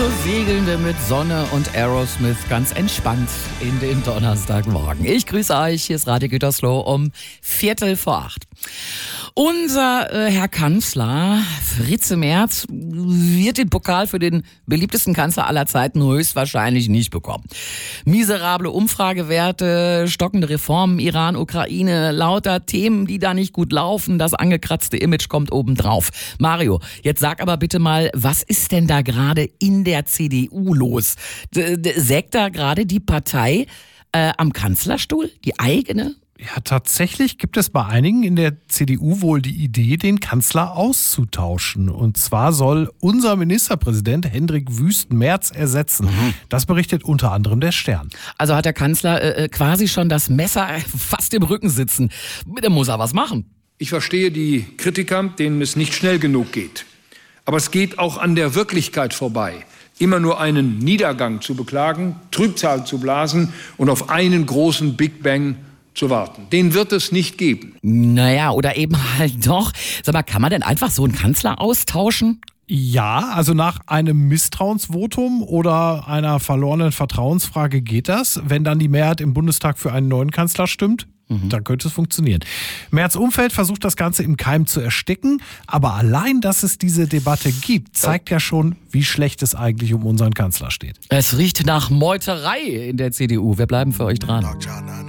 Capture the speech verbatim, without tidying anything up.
So segeln wir mit Sonne und Aerosmith ganz entspannt in den Donnerstagmorgen. Ich grüße euch, hier ist Radio Gütersloh um Viertel vor acht. Unser äh, Herr Kanzler, Fritze Merz, wird den Pokal für den beliebtesten Kanzler aller Zeiten höchstwahrscheinlich nicht bekommen. Miserable Umfragewerte, stockende Reformen, Iran, Ukraine, lauter Themen, die da nicht gut laufen, das angekratzte Image kommt obendrauf. Mario, jetzt sag aber bitte mal, was ist denn da gerade in der C D U los? D- d- sägt da gerade die Partei äh, am Kanzlerstuhl, die eigene? Ja, tatsächlich gibt es bei einigen in der C D U wohl die Idee, den Kanzler auszutauschen. Und zwar soll unser Ministerpräsident Hendrik Wüst Merz ersetzen. Mhm. Das berichtet unter anderem der Stern. Also hat der Kanzler äh, quasi schon das Messer fast im Rücken sitzen. Da muss er was machen. Ich verstehe die Kritiker, denen es nicht schnell genug geht. Aber es geht auch an der Wirklichkeit vorbei. Immer nur einen Niedergang zu beklagen, Trübsal zu blasen und auf einen großen Big Bang zu warten. Den wird es nicht geben. Naja, oder eben halt doch. Sag mal, kann man denn einfach so einen Kanzler austauschen? Ja, also nach einem Misstrauensvotum oder einer verlorenen Vertrauensfrage geht das. Wenn dann die Mehrheit im Bundestag für einen neuen Kanzler stimmt, mhm. dann könnte es funktionieren. Merz Umfeld versucht das Ganze im Keim zu ersticken, aber allein, dass es diese Debatte gibt, zeigt ja schon, wie schlecht es eigentlich um unseren Kanzler steht. Es riecht nach Meuterei in der C D U. Wir bleiben für euch dran.